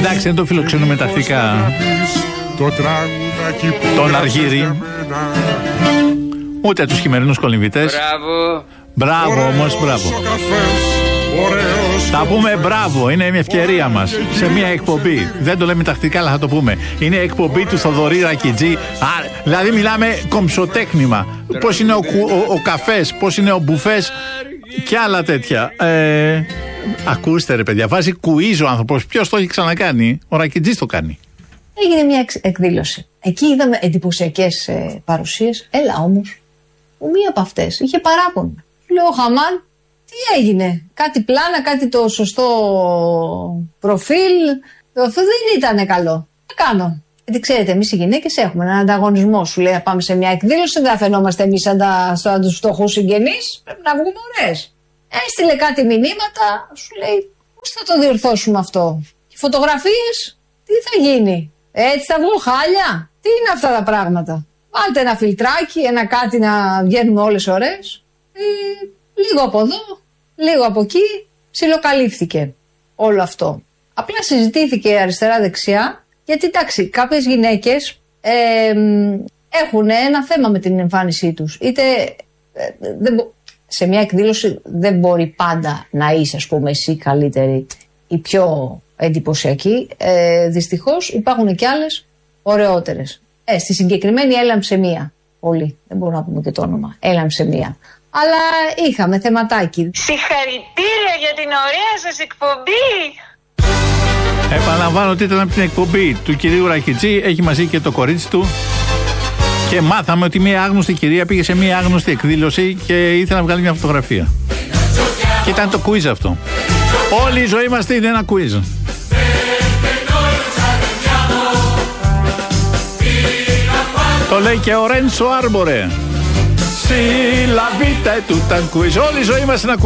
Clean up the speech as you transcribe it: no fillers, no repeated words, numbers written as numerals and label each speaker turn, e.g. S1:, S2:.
S1: Εντάξει, δεν το φιλοξενούμε τακτικά τον Αργύρι, ούτε τους χειμερινούς κολυμβητές. Μπράβο όμως, μπράβο. Θα πούμε μπράβο, είναι μια ευκαιρία μας σε μια εκπομπή. Δεν το λέμε τακτικά, αλλά θα το πούμε. Είναι η εκπομπή του Θοδωρή Ρακιτζή. Δηλαδή μιλάμε κομψοτέχνημα. Πώς είναι ο καφές, πώς είναι ο μπουφές και άλλα τέτοια. Ακούστε ρε παιδιά, βάζει κουίζ ο άνθρωπος. Ποιος το έχει ξανακάνει? Ο Ρακιτζής το κάνει.
S2: Έγινε μια εκδήλωση. Εκεί είδαμε εντυπωσιακές παρουσίες. Έλα όμως, μία από αυτές είχε παράπονο. Λέω, Χαμάν, τι έγινε? Κάτι πλάνα, κάτι το σωστό προφίλ. Αυτό δεν ήταν καλό. Τι κάνω? Γιατί ξέρετε, εμείς οι γυναίκες έχουμε έναν ανταγωνισμό. Σου λέει, πάμε σε μια εκδήλωση, δεν θα φαινόμαστε εμείς σαν τους φτωχούς συγγενείς. Πρέπει να βγούμε ωραίες. Έστειλε κάτι μηνύματα, σου λέει, πώς θα το διορθώσουμε αυτό? Και φωτογραφίες, τι θα γίνει? Έτσι θα βγουν χάλια? Τι είναι αυτά τα πράγματα? Βάλτε ένα φιλτράκι, ένα κάτι να βγαίνουμε όλες ωραίες. Λίγο από εδώ, λίγο από εκεί, ψιλοκαλύφθηκε όλο αυτό. Απλά συζητήθηκε αριστερά-δεξιά, γιατί εντάξει, κάποιες γυναίκες έχουν ένα θέμα με την εμφάνισή τους. Είτε σε μια εκδήλωση δεν μπορεί πάντα να είσαι, ας πούμε, εσύ καλύτερη ή πιο εντυπωσιακή. Δυστυχώς υπάρχουν και άλλες ωραιότερες. Στη συγκεκριμένη έλαμψε μία. Όλοι, δεν μπορούμε να πούμε και το όνομα. Έλαμψε μία. Αλλά είχαμε θεματάκι.
S3: Συγχαρητήρια για την ωραία σας εκπομπή.
S1: Επαναλαμβάνω ότι ήταν από την εκπομπή του κυρίου Ρακιτζή. Έχει μαζί και το κορίτσι του. Και μάθαμε ότι μια άγνωστη κυρία πήγε σε μια άγνωστη εκδήλωση και ήθελε να βγάλει μια φωτογραφία. Και ήταν το quiz αυτό. Όλη η ζωή μας είναι ένα quiz. Το λέει και ο Ρένσο Άρμπορε. Sì, la vita è tutta un quiz. Όλη η ζωή μας είναι ένα quiz.